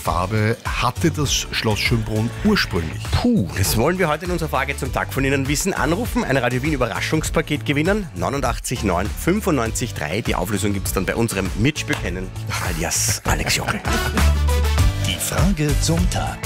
Farbe hatte das Schloss Schönbrunn ursprünglich? Das wollen wir heute in unserer Frage zum Tag von Ihnen wissen. Anrufen, ein Radio Wien Überraschungspaket gewinnen, 89 9 95 3. Die Auflösung gibt es dann bei unserem Mitspiel kennen, alias Alex Jockel. Die Frage zum Tag.